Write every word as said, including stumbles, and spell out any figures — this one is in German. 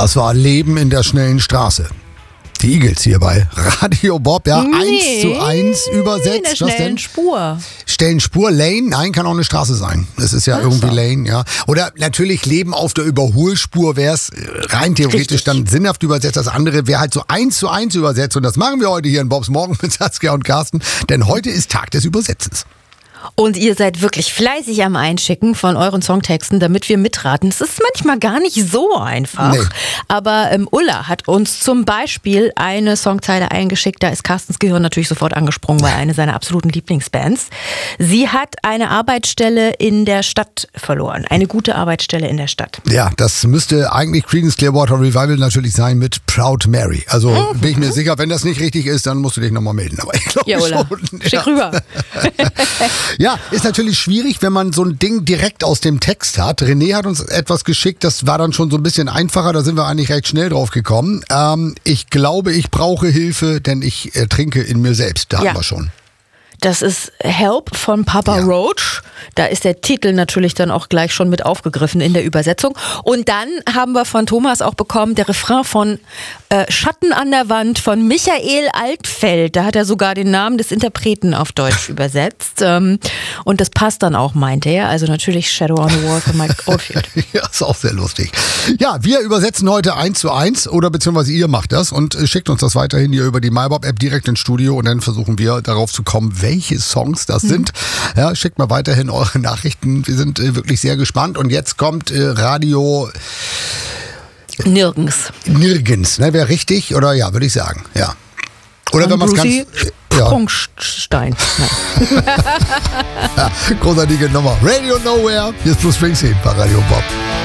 Das war Leben in der schnellen Straße. Die Eagles hier bei Radio Bob, ja, Nee, eins zu eins übersetzt. in der Was schnellen denn? Spur. Stellen Spur, Lane, nein, kann auch eine Straße sein. Es ist ja Ach irgendwie so. Lane, ja. Oder natürlich Leben auf der Überholspur wäre es rein theoretisch Richtig. dann sinnhaft übersetzt. Das andere wäre halt so eins zu eins übersetzt. Und das machen wir heute hier in Bobs Morgen mit Saskia und Carsten. Denn heute ist Tag des Übersetzens. Und ihr seid wirklich fleißig am Einschicken von euren Songtexten, damit wir mitraten. Es ist manchmal gar nicht so einfach. Nee. Aber ähm, Ulla hat uns zum Beispiel eine Songzeile eingeschickt. Da ist Carstens Gehirn natürlich sofort angesprungen, weil eine seiner absoluten Lieblingsbands. Sie hat eine Arbeitsstelle in der Stadt verloren. Eine gute Arbeitsstelle in der Stadt. Ja, das müsste eigentlich Creedence Clearwater Revival natürlich sein mit Proud Mary. Also Mhm. bin ich mir sicher, wenn das nicht richtig ist, dann musst du dich nochmal melden. Aber ich glaube Ja, Ulla, schon. schick Ja. rüber. Ja, ist natürlich schwierig, wenn man so ein Ding direkt aus dem Text hat. René hat uns etwas geschickt, das war dann schon so ein bisschen einfacher, da sind wir eigentlich recht schnell drauf gekommen. Ähm, ich glaube, ich brauche Hilfe, denn ich ertrinke in mir selbst. Da Ja. haben wir schon. Das ist Help von Papa Ja. Roach. Da ist der Titel natürlich dann auch gleich schon mit aufgegriffen in der Übersetzung. Und dann haben wir von Thomas auch bekommen, der Refrain von äh, Schatten an der Wand von Michael Altfeld. Da hat er sogar den Namen des Interpreten auf Deutsch übersetzt. Ähm, und das passt dann auch, meinte er. Also natürlich Shadow on the Wall von Mike Oldfield. Ja, ist auch sehr lustig. Ja, wir übersetzen heute eins zu eins oder beziehungsweise ihr macht das und äh, schickt uns das weiterhin hier über die MyBob-App direkt ins Studio und dann versuchen wir darauf zu kommen, welche Songs das sind. Ja, schickt mal weiterhin eure Nachrichten. Wir sind äh, wirklich sehr gespannt und jetzt kommt äh, Radio Nirgends. Nirgends, ne? Wäre richtig oder ja, würde ich sagen, ja. Oder wenn man es ganz... Brucey Äh, ja, Sprungstein. Nein. ja, großartige Nummer. Radio Nowhere, hier ist Bruce Springsteen bei Radio Bob.